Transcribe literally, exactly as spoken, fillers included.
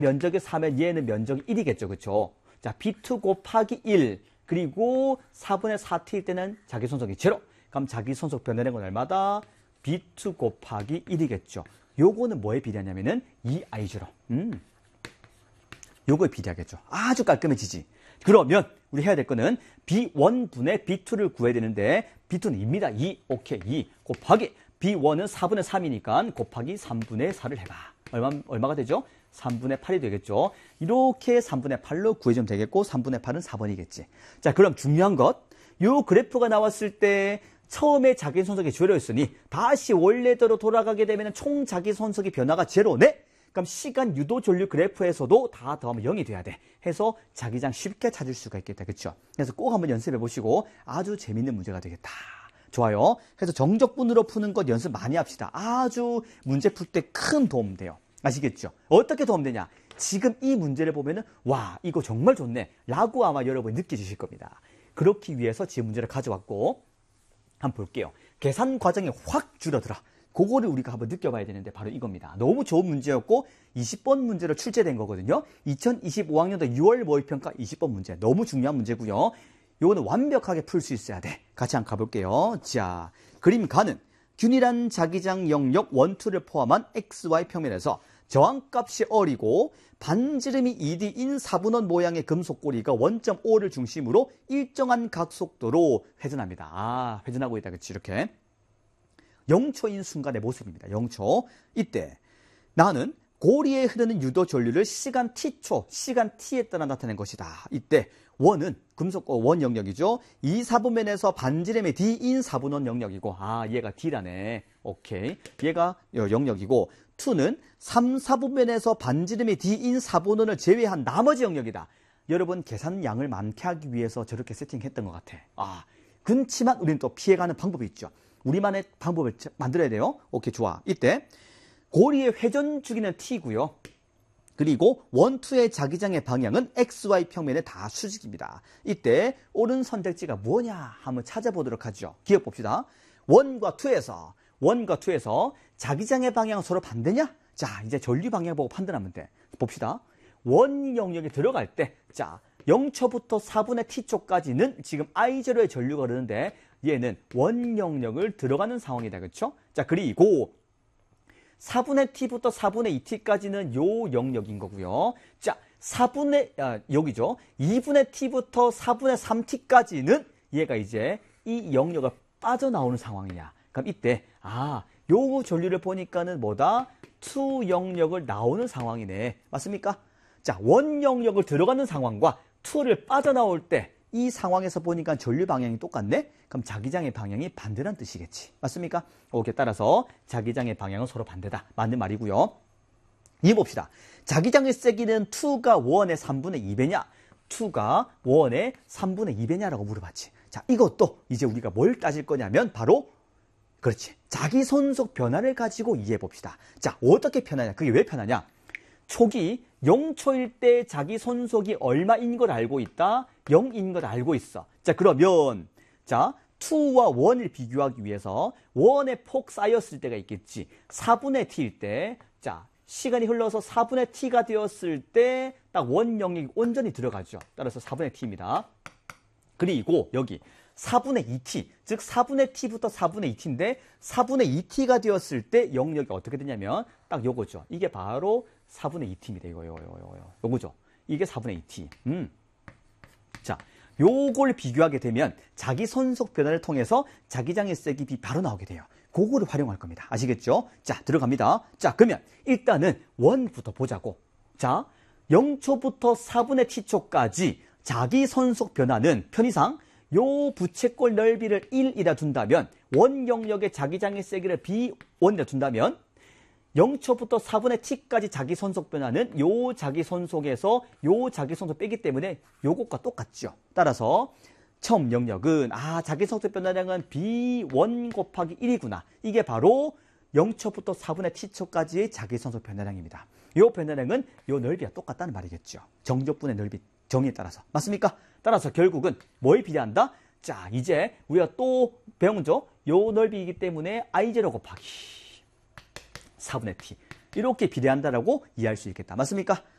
면적이 사면 얘는 면적이 일이겠죠. 그쵸? 자, 비 투 곱하기 일. 그리고 사분의 사 티일 때는 자기손속이 제로. 그럼 자기손속 변화량은 얼마다? 비 투 곱하기 일이겠죠. 요거는 뭐에 비례하냐면은 이 아이 제로. 음. 요거에 비례하겠죠. 아주 깔끔해지지. 그러면 우리 해야 될 거는 비 원분의 비 투를 구해야 되는데 비 투는 이입니다. 이. 오케이. 이 곱하기 비 원은 사분의 삼이니까 곱하기 삼분의 사를 해봐. 얼마, 얼마가 되죠? 삼분의 팔이 되겠죠. 이렇게 삼분의 팔로 구해주면 되겠고 삼분의 팔은 사 번이겠지. 자, 그럼 중요한 것. 요 그래프가 나왔을 때 처음에 자기손속이 제로였으니 다시 원래대로 돌아가게 되면 총 자기손속의 변화가 제로네? 그럼 시간 유도 전류 그래프에서도 다 더하면 영이 돼야 돼. 해서 자기장 쉽게 찾을 수가 있겠다. 그렇죠? 그래서 꼭 한번 연습해 보시고 아주 재밌는 문제가 되겠다. 좋아요. 그래서 정적분으로 푸는 것 연습 많이 합시다. 아주 문제 풀 때 큰 도움 돼요. 아시겠죠? 어떻게 도움되냐? 지금 이 문제를 보면은 와, 이거 정말 좋네 라고 아마 여러분이 느끼실 겁니다. 그렇기 위해서 지금 문제를 가져왔고 한번 볼게요. 계산 과정이 확 줄어들어. 그거를 우리가 한번 느껴봐야 되는데 바로 이겁니다. 너무 좋은 문제였고 이십 번 문제로 출제된 거거든요. 이천이십오 학년도 유월 모의평가 이십 번 문제. 너무 중요한 문제고요. 요거는 완벽하게 풀 수 있어야 돼. 같이 한번 가볼게요. 자, 그림 가는 균일한 자기장 영역 일, 이를 포함한 엑스 와이 평면에서 저항값이 R이고 반지름이 이 디인 사분원 모양의 금속고리가 일 점 오를 중심으로 일정한 각속도로 회전합니다. 아, 회전하고 있다. 그치? 이렇게. 영 초인 순간의 모습입니다. 영 초. 이때 나는 고리에 흐르는 유도 전류를 시간 t초, 시간 t에 따라 나타낸 것이다. 이때 원은 금속 원 영역이죠. 이 사분면에서 반지름의 d인 사분원 영역이고, 아, 얘가 d라네. 오케이. 얘가 영역이고, 이는 삼 사분면에서 반지름의 d인 사분원을 제외한 나머지 영역이다. 여러분 계산량을 많게 하기 위해서 저렇게 세팅했던 것 같아. 아, 그렇지만 우리는 또 피해가는 방법이 있죠. 우리만의 방법을 만들어야 돼요. 오케이, 좋아. 이때 고리의 회전 주기는 t고요. 그리고 일, 이의 자기장의 방향은 엑스 와이 평면에 다 수직입니다. 이때 옳은 선택지가 뭐냐 한번 찾아보도록 하죠. 기억 봅시다. 일과 이에서 일과 이에서 자기장의 방향은 서로 반대냐? 자, 이제 전류 방향 보고 판단하면 돼. 봅시다. 원 영역에 들어갈 때, 자, 영 초부터 사분의 t초까지는 지금 아이 제로의 전류가 흐르는데 얘는 원 영역을 들어가는 상황이다. 그렇죠? 자, 그리고 사분의 t부터 사분의 이 티까지는 요 영역인 거고요. 자, 사분의 아, 여기죠. 이분의 t부터 사분의 삼 티까지는 얘가 이제 이 영역을 빠져나오는 상황이냐. 그럼 이때 아, 요 전류를 보니까는 뭐다? 이 영역을 나오는 상황이네. 맞습니까? 자, 원 영역을 들어가는 상황과 이를 빠져나올 때 이 상황에서 보니까 전류 방향이 똑같네? 그럼 자기장의 방향이 반대란 뜻이겠지. 맞습니까? 오케이, 따라서 자기장의 방향은 서로 반대다. 맞는 말이고요. 이 봅시다. 자기장의 세기는 이가 일의 삼분의 이 배냐? 이가 일의 삼분의 이 배냐라고 물어봤지. 자, 이것도 이제 우리가 뭘 따질 거냐면 바로 그렇지. 자기 손속 변화를 가지고 이해해 봅시다. 자, 어떻게 변하냐? 그게 왜 변하냐? 촉이 영 초일 때 자기 손속이 얼마인 걸 알고 있다? 영인 걸 알고 있어. 자, 그러면 자, 이와 일을 비교하기 위해서 일의 폭 쌓였을 때가 있겠지. 사분의 t일 때, 자, 시간이 흘러서 사분의 t가 되었을 때 딱 원 영역이 온전히 들어가죠. 따라서 사분의 t입니다. 그리고 여기 사분의 이 티, 즉 사분의 t부터 사분의 이 티인데 사분의 이 티가 되었을 때 영역이 어떻게 되냐면 딱 요거죠. 이게 바로 사분의 이 티입니다. 이거, 요거, 요거, 요거. 요거죠. 이게 사분의 이 티. 음. 자, 요걸 비교하게 되면 자기 손속 변화를 통해서 자기장의 세기 B 바로 나오게 돼요. 그거를 활용할 겁니다. 아시겠죠? 자, 들어갑니다. 자, 그러면 일단은 원부터 보자고. 자, 영 초부터 사분의 t초까지 자기 손속 변화는 편의상 요 부채꼴 넓이를 일이라 둔다면 원 영역의 자기장의 세기를 비 원이라 둔다면 영 초부터 사분의 t까지 자기 손속 변화는 요 자기 손속에서 요 자기 손속 빼기 때문에 요것과 똑같죠. 따라서 처음 영역은 아, 자기 손속 변화량은 비 원 곱하기 일이구나. 이게 바로 영 초부터 사분의 t초까지의 자기 손속 변화량입니다. 요 변화량은 요 넓이가 똑같다는 말이겠죠. 정적분의 넓이 정의에 따라서. 맞습니까? 따라서 결국은 뭐에 비례한다? 자, 이제 우리가 또 배우죠. 요 넓이이기 때문에 아이 제로 곱하기 사분의 t. 이렇게 비례한다라고 이해할 수 있겠다. 맞습니까?